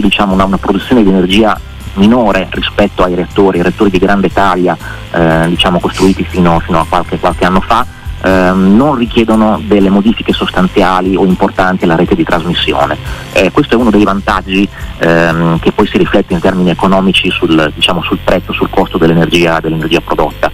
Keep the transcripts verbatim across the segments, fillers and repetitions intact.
diciamo una, una produzione di energia minore rispetto ai reattori, reattori di grande taglia eh, diciamo costruiti fino, fino a qualche, qualche anno fa, eh, non richiedono delle modifiche sostanziali o importanti alla rete di trasmissione. Eh, questo è uno dei vantaggi ehm, che poi si riflette in termini economici sul, diciamo, sul prezzo, sul costo dell'energia, dell'energia prodotta.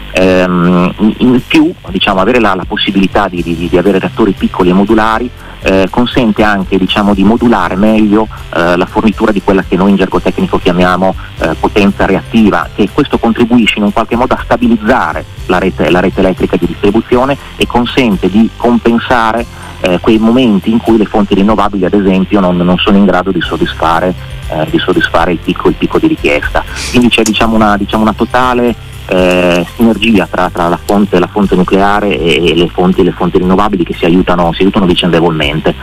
Ehm, in più, diciamo, avere la, la possibilità di, di, di avere reattori piccoli e modulari Eh, consente anche, diciamo, di modulare meglio eh, la fornitura di quella che noi in gergo tecnico chiamiamo eh, potenza reattiva, che questo contribuisce in un qualche modo a stabilizzare la rete, la rete elettrica di distribuzione e consente di compensare eh, quei momenti in cui le fonti rinnovabili, ad esempio, non, non sono in grado di soddisfare, eh, di soddisfare il picco, il picco di richiesta. Quindi c'è, diciamo, una, diciamo, una totale Eh, sinergia tra, tra la fonte, la fonte nucleare e, e le fonti, le fonti rinnovabili che si aiutano, si aiutano vicendevolmente.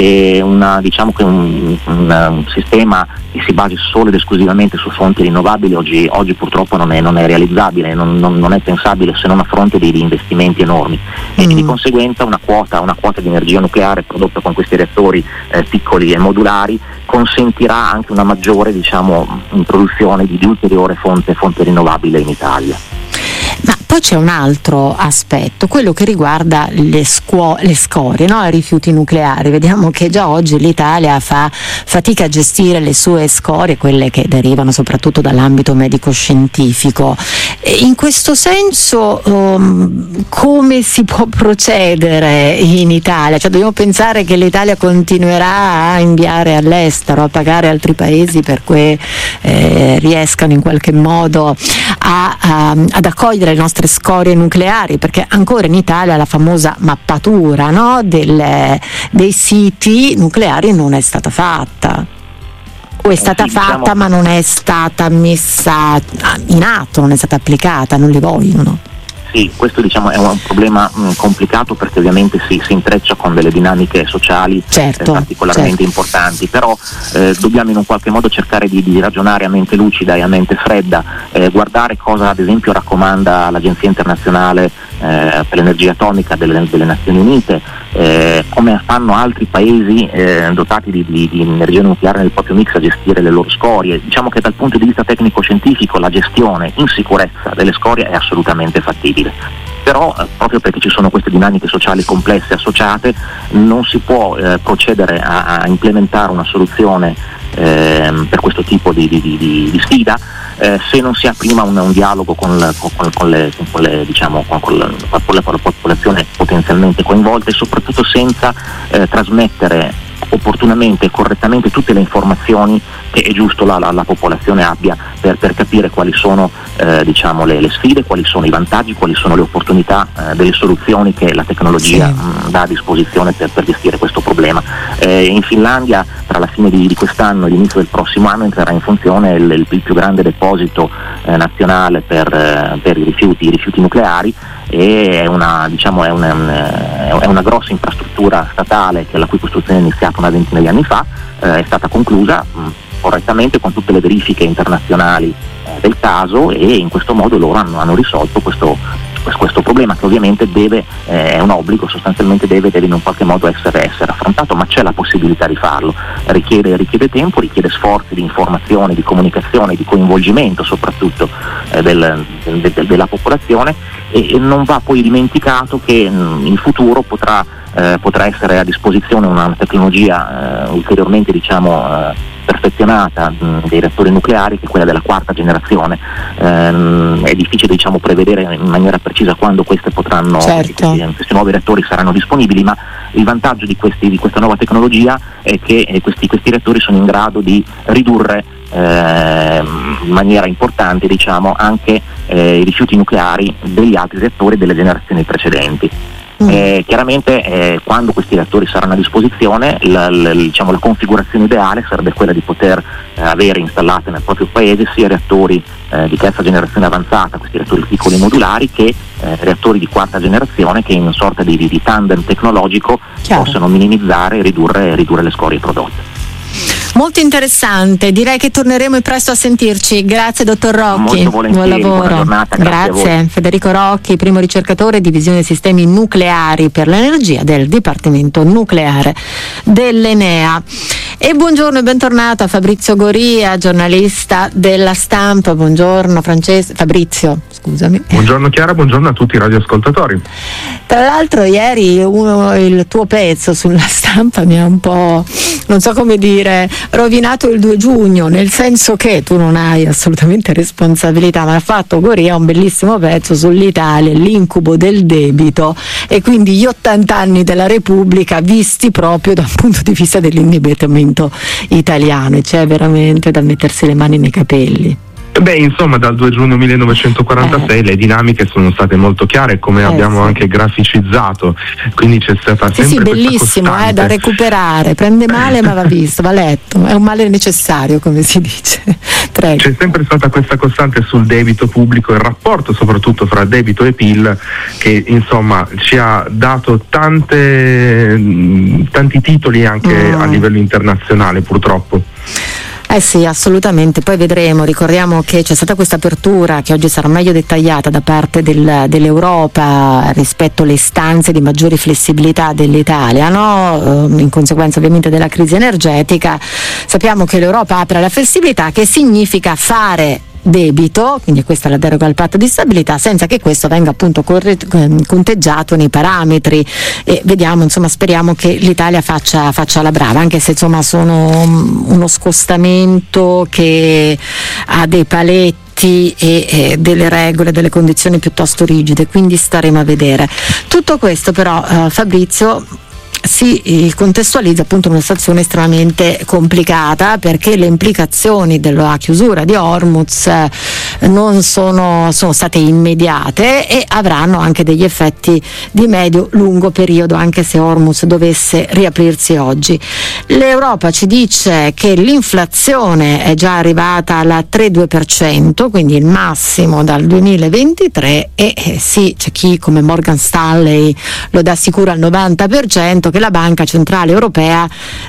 È una, diciamo che un, un, un sistema che si basi solo ed esclusivamente su fonti rinnovabili oggi, oggi purtroppo non è, non è realizzabile, non, non, non è pensabile se non a fronte di, di investimenti enormi mm. e di conseguenza una quota, una quota di energia nucleare prodotta con questi reattori eh, piccoli e modulari consentirà anche una maggiore, diciamo, introduzione di, di ulteriore fonte, fonte rinnovabile in Italia. Ma poi c'è un altro aspetto, quello che riguarda le, scuo- le scorie, no? I rifiuti nucleari. Vediamo che già oggi l'Italia fa fatica a gestire le sue scorie, quelle che derivano soprattutto dall'ambito medico-scientifico. E in questo senso um, come si può procedere in Italia? Cioè, dobbiamo pensare che l'Italia continuerà a inviare all'estero, a pagare altri paesi perché eh, riescano in qualche modo a, a, ad accogliere le nostre scorie nucleari, perché ancora in Italia la famosa mappatura, no, del, dei siti nucleari non è stata fatta, o è stata sì, fatta diciamo... ma non è stata messa in atto, non è stata applicata, non li vogliono. Sì, questo, diciamo, è un problema mh, complicato perché ovviamente si, si intreccia con delle dinamiche sociali certo, eh, particolarmente certo. importanti, però eh, dobbiamo in un qualche modo cercare di, di ragionare a mente lucida e a mente fredda, eh, guardare cosa ad esempio raccomanda l'Agenzia Internazionale eh, per l'Energia Atomica delle, delle Nazioni Unite, eh, come fanno altri paesi eh, dotati di, di, di energia nucleare nel proprio mix a gestire le loro scorie. Diciamo che dal punto di vista tecnico-scientifico la gestione in sicurezza delle scorie è assolutamente fattibile. Però eh, proprio perché ci sono queste dinamiche sociali complesse associate non si può eh, procedere a, a implementare una soluzione eh, per questo tipo di, di, di, di sfida eh, se non si ha prima un, un dialogo con, la, con, con, le, con, le, diciamo, con, con, la, con la popolazione potenzialmente coinvolta e soprattutto senza eh, trasmettere opportunamente e correttamente tutte le informazioni che è giusto la, la, la popolazione abbia per, per capire quali sono eh, diciamo le, le sfide, quali sono i vantaggi, quali sono le opportunità eh, delle soluzioni che la tecnologia sì. mh, dà a disposizione per, per gestire questo problema. Eh, in Finlandia tra la fine di, di quest'anno e l'inizio del prossimo anno entrerà in funzione il, il, il più grande deposito eh, nazionale per, eh, per i rifiuti, i rifiuti nucleari, e è una, diciamo, è una, è una grossa infrastruttura statale che la cui costruzione è iniziata una ventina di anni fa, eh, è stata conclusa mh, correttamente con tutte le verifiche internazionali eh, del caso, e in questo modo loro hanno, hanno risolto questo, questo problema che ovviamente deve, eh, è un obbligo, sostanzialmente deve, deve in un qualche modo essere, essere affrontato, ma c'è la possibilità di farlo. Richiede, richiede tempo, richiede sforzi di informazione, di comunicazione, di coinvolgimento soprattutto eh, del, del, del, della popolazione, e, e non va poi dimenticato che mh, in futuro potrà, eh, potrà essere a disposizione una tecnologia eh, ulteriormente, diciamo, eh, perfezionata mh, dei reattori nucleari, che è quella della quarta generazione. Ehm, è difficile, diciamo, prevedere in maniera precisa quando queste potranno, certo. questi, questi nuovi reattori saranno disponibili, ma il vantaggio di, questi, di questa nuova tecnologia è che eh, questi, questi reattori sono in grado di ridurre eh, in maniera importante, diciamo, anche eh, i rifiuti nucleari degli altri reattori delle generazioni precedenti. Eh, chiaramente eh, quando questi reattori saranno a disposizione la, la, diciamo, la configurazione ideale sarebbe quella di poter eh, avere installate nel proprio paese sia reattori eh, di terza generazione avanzata, questi reattori piccoli modulari, che eh, reattori di quarta generazione che in una sorta di, di, di tandem tecnologico Chiaro. possano minimizzare e ridurre, ridurre le scorie prodotte. Molto interessante, direi che torneremo presto a sentirci. Grazie dottor Rocchi, buon lavoro. Buona giornata, grazie. Grazie. Federico Rocchi, primo ricercatore divisione sistemi nucleari per l'energia del Dipartimento Nucleare dell'Enea. E buongiorno e bentornato a Fabrizio Goria, giornalista della Stampa. Buongiorno Francesco, Fabrizio, scusami. Buongiorno Chiara, buongiorno a tutti i radioascoltatori. Tra l'altro ieri uno, il tuo pezzo sulla Stampa mi ha un po', non so come dire, rovinato il due giugno, nel senso che tu non hai assolutamente responsabilità, ma ha fatto Goria un bellissimo pezzo sull'Italia, l'incubo del debito e quindi gli ottanta anni della Repubblica visti proprio da un punto di vista dell'indebitamento italiano, e c'è veramente da mettersi le mani nei capelli. Beh, insomma, dal due giugno millenovecentoquarantasei eh. le dinamiche sono state molto chiare, come eh, abbiamo sì. anche graficizzato, quindi c'è stata sì, sempre sì, bellissimo, eh, da recuperare, prende male ma va visto, va letto, è un male necessario, come si dice. Prego. C'è sempre stata questa costante sul debito pubblico, il rapporto soprattutto fra debito e P I L, che insomma ci ha dato tante tanti titoli anche mm. a livello internazionale, purtroppo. Eh sì, assolutamente, poi vedremo, ricordiamo che c'è stata questa apertura che oggi sarà meglio dettagliata da parte del, dell'Europa rispetto alle istanze di maggiori flessibilità dell'Italia, no? In conseguenza ovviamente della crisi energetica. Sappiamo che l'Europa apre la flessibilità, che significa fare debito, quindi questa è la deroga al patto di stabilità, senza che questo venga appunto corre- conteggiato nei parametri, e vediamo, insomma, speriamo che l'Italia faccia, faccia la brava, anche se insomma sono uno scostamento che ha dei paletti e, e delle regole, delle condizioni piuttosto rigide, quindi staremo a vedere. Tutto questo però eh, Fabrizio si contestualizza appunto in una situazione estremamente complicata, perché le implicazioni della chiusura di Hormuz non sono, sono state immediate e avranno anche degli effetti di medio-lungo periodo, anche se Hormuz dovesse riaprirsi oggi. L'Europa ci dice che l'inflazione è già arrivata alla tre virgola due per cento, quindi il massimo dal duemilaventitré, e eh, sì, c'è chi come Morgan Stanley lo dà sicuro al novanta per cento, che la Banca Centrale Europea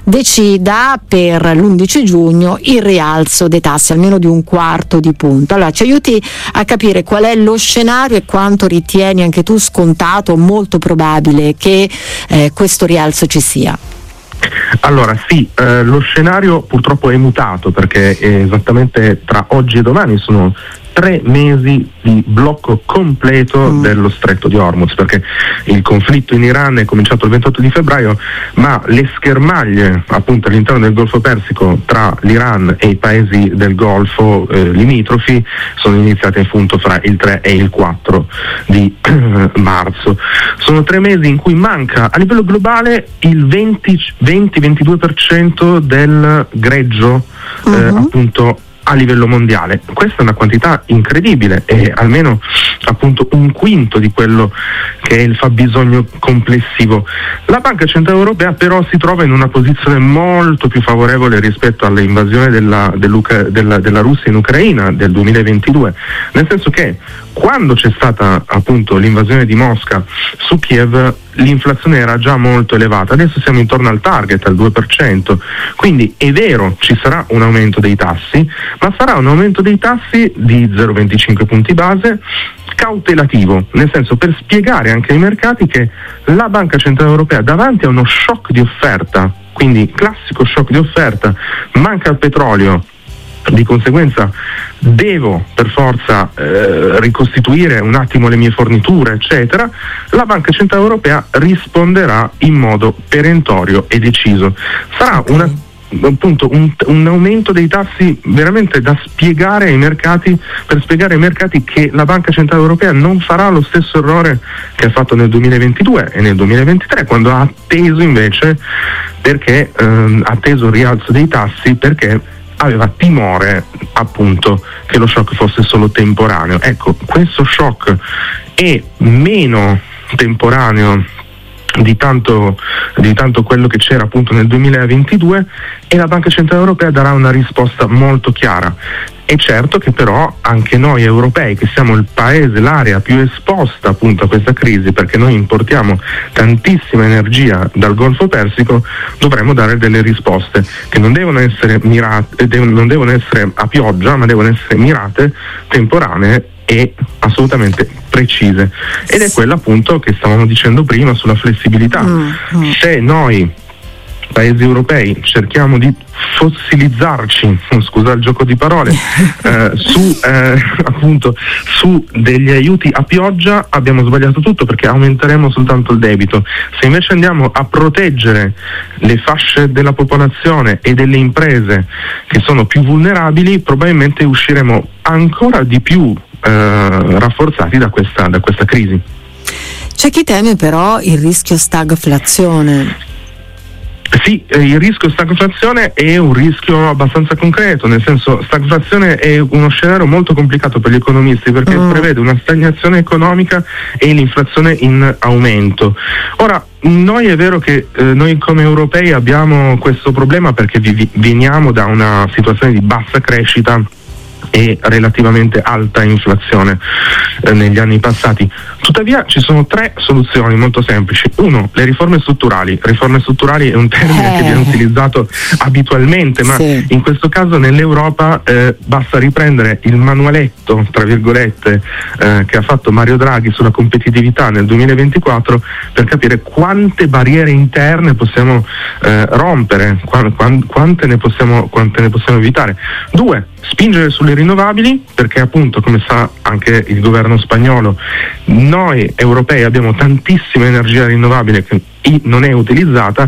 decida per l'undici giugno il rialzo dei tassi almeno di un quarto di punto. Allora ci aiuti a capire qual è lo scenario e quanto ritieni anche tu scontato o molto probabile che eh, questo rialzo ci sia. Allora sì, eh, lo scenario purtroppo è mutato, perché eh, esattamente tra oggi e domani sono tre mesi di blocco completo mm. dello stretto di Hormuz, perché il conflitto in Iran è cominciato il ventotto di febbraio, ma le schermaglie appunto all'interno del Golfo Persico tra l'Iran e i paesi del Golfo eh, limitrofi sono iniziate appunto fra il tre e il quattro di eh, marzo. Sono tre mesi in cui manca a livello globale il venti ventidue per cento del greggio eh, mm-hmm. appunto a livello mondiale. Questa è una quantità incredibile, è almeno appunto un quinto di quello che è il fabbisogno complessivo. La Banca Centrale Europea però si trova in una posizione molto più favorevole rispetto all'invasione della, della, della Russia in Ucraina del duemilaventidue, nel senso che quando c'è stata appunto l'invasione di Mosca su Kiev l'inflazione era già molto elevata, adesso siamo intorno al target, al due per cento, quindi è vero, ci sarà un aumento dei tassi, ma sarà un aumento dei tassi di zero virgola venticinque punti base cautelativo, nel senso per spiegare anche ai mercati che la Banca Centrale Europea, davanti a uno shock di offerta, quindi classico shock di offerta, manca il petrolio, di conseguenza devo per forza eh, ricostituire un attimo le mie forniture, eccetera, la Banca Centrale Europea risponderà in modo perentorio e deciso. Sarà okay. una appunto un, un aumento dei tassi veramente da spiegare ai mercati, per spiegare ai mercati che la Banca Centrale Europea non farà lo stesso errore che ha fatto nel duemilaventidue e nel duemilaventitré, quando ha atteso invece perché ehm, ha atteso il rialzo dei tassi perché aveva timore appunto che lo shock fosse solo temporaneo. Ecco, questo shock è meno temporaneo di tanto, di tanto quello che c'era appunto nel duemilaventidue, e la Banca Centrale Europea darà una risposta molto chiara. È certo che però anche noi europei, che siamo il paese, l'area più esposta appunto a questa crisi, perché noi importiamo tantissima energia dal Golfo Persico, dovremmo dare delle risposte che non devono essere mirate, non devono essere a pioggia, ma devono essere mirate, temporanee e assolutamente precise. Ed è quello appunto che stavamo dicendo prima sulla flessibilità. Mm, mm. Se noi paesi europei cerchiamo di fossilizzarci, scusa il gioco di parole, eh, su eh, appunto su degli aiuti a pioggia, abbiamo sbagliato tutto, perché aumenteremo soltanto il debito. Se invece andiamo a proteggere le fasce della popolazione e delle imprese che sono più vulnerabili, probabilmente usciremo ancora di più eh, rafforzati da questa, da questa crisi. C'è chi teme però il rischio stagflazione. Sì, eh, il rischio stagflazione è un rischio abbastanza concreto, nel senso, stagflazione è uno scenario molto complicato per gli economisti, perché mm. prevede una stagnazione economica e l'inflazione in aumento. Ora, noi è vero che eh, noi come europei abbiamo questo problema perché vi, veniamo da una situazione di bassa crescita e relativamente alta inflazione eh, negli anni passati. Tuttavia ci sono tre soluzioni molto semplici. Uno, le riforme strutturali. Riforme strutturali è un termine eh. che viene utilizzato abitualmente, ma sì. in questo caso nell'Europa eh, basta riprendere il manualetto, tra virgolette, eh, che ha fatto Mario Draghi sulla competitività nel duemilaventiquattro per capire quante barriere interne possiamo eh, rompere, qu- qu- quante ne possiamo, quante ne possiamo evitare. Due, spingere sulle rinnovabili, perché appunto, come sa anche il governo spagnolo, noi europei abbiamo tantissima energia rinnovabile che non è utilizzata.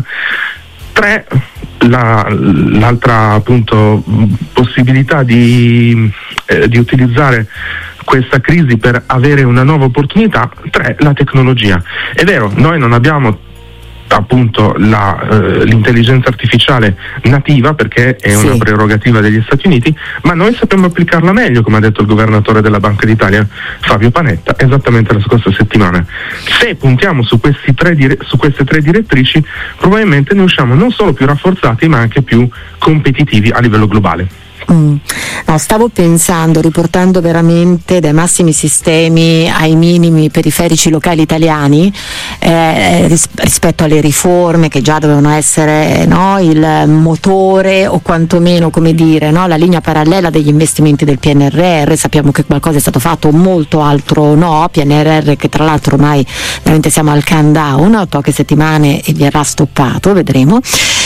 Tre, la, l'altra appunto possibilità di, eh, di utilizzare questa crisi per avere una nuova opportunità. Tre, la tecnologia. È vero, noi non abbiamo appunto la, eh, l'intelligenza artificiale nativa, perché è sì. una prerogativa degli Stati Uniti, ma noi sappiamo applicarla meglio, come ha detto il governatore della Banca d'Italia Fabio Panetta esattamente la scorsa settimana. Se puntiamo su, questi tre dire- su queste tre direttrici, probabilmente ne usciamo non solo più rafforzati, ma anche più competitivi a livello globale. Mm. No, stavo pensando, riportando veramente dai massimi sistemi ai minimi periferici locali italiani, eh, ris- rispetto alle riforme che già dovevano essere, no, il motore o quantomeno, come dire, no, la linea parallela degli investimenti del P N R R. Sappiamo che qualcosa è stato fatto, molto altro no. P N R R che tra l'altro ormai veramente siamo al countdown, poche settimane e verrà stoppato, vedremo.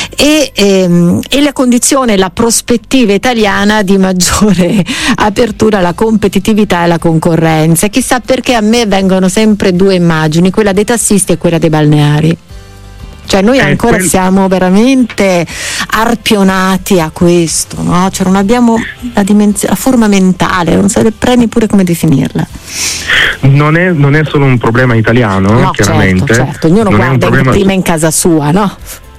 E, ehm, e la condizione, la prospettiva italiana di maggiore apertura alla competitività e alla concorrenza. Chissà perché a me vengono sempre due immagini, quella dei tassisti e quella dei balneari. Cioè noi ancora eh, quel... siamo veramente arpionati a questo, no? Cioè non abbiamo la, dimensione, la forma mentale, non saprei pure come definirla. Non è, non è solo un problema italiano, no, chiaramente. Certo, certo. Ognuno non guarda problema... prima in casa sua, no?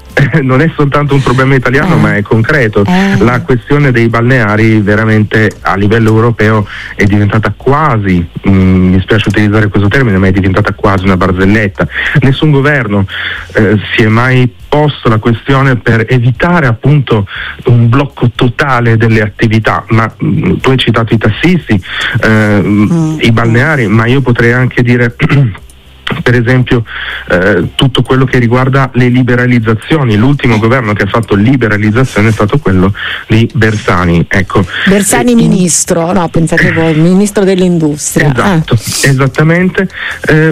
Non è soltanto un problema italiano, eh. ma è concreto. Eh. La questione dei balneari veramente a livello europeo è diventata quasi, mh, mi spiace utilizzare questo termine, ma è diventata quasi una barzelletta. Nessun governo eh, si è mai posto la questione per evitare appunto un blocco totale delle attività, ma mh, tu hai citato i tassisti, eh, mm. i balneari, ma io potrei anche dire per esempio eh, tutto quello che riguarda le liberalizzazioni. L'ultimo governo che ha fatto liberalizzazione è stato quello di Bersani. Ecco. Bersani eh, ministro, no, pensate voi, ministro dell'industria. Esatto, ah. esattamente. Eh,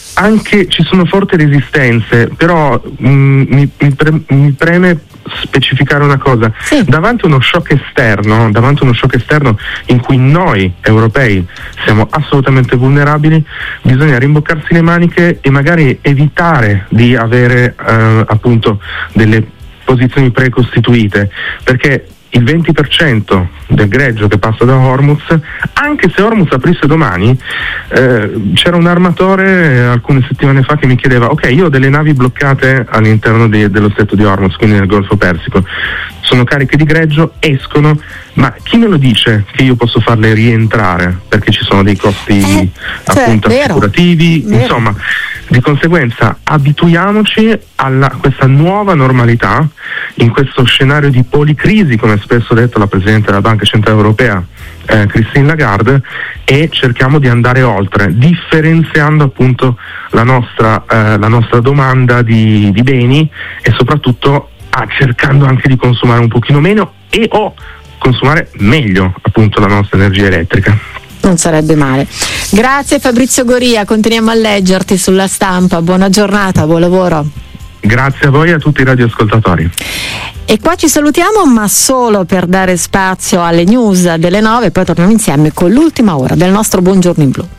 anche ci sono forti resistenze, però mh, mi, mi, pre, mi preme specificare una cosa. Sì. Davanti a uno shock esterno, davanti a uno shock esterno in cui noi europei siamo assolutamente vulnerabili, bisogna rimboccarsi le maniche e magari evitare di avere eh, appunto delle posizioni precostituite, perché il venti per cento del greggio che passa da Hormuz, anche se Hormuz aprisse domani, eh, c'era un armatore eh, alcune settimane fa che mi chiedeva: ok, io ho delle navi bloccate all'interno di, dello stretto di Hormuz, quindi nel Golfo Persico, sono cariche di greggio, escono, ma chi me lo dice che io posso farle rientrare? Perché ci sono dei costi eh, appunto cioè, assicurativi, vero, insomma. Di conseguenza abituiamoci a questa nuova normalità, in questo scenario di policrisi, come spesso detto la Presidente della Banca Centrale Europea, eh, Christine Lagarde, e cerchiamo di andare oltre, differenziando appunto la nostra, eh, la nostra domanda di, di beni e soprattutto ah, cercando anche di consumare un pochino meno e o consumare meglio appunto la nostra energia elettrica. Non sarebbe male. Grazie Fabrizio Goria, continuiamo a leggerti sulla Stampa. Buona giornata, buon lavoro. Grazie a voi e a tutti i radioascoltatori. E qua ci salutiamo, ma solo per dare spazio alle news delle nove, poi torniamo insieme con l'ultima ora del nostro Buongiorno in Blu.